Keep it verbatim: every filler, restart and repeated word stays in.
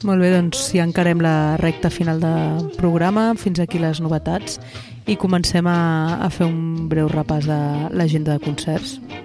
Molt bé, doncs ja encarem la recta final de programa, fins aquí les novetats, i comencem a, a fer un breu repàs de l'agenda de concerts.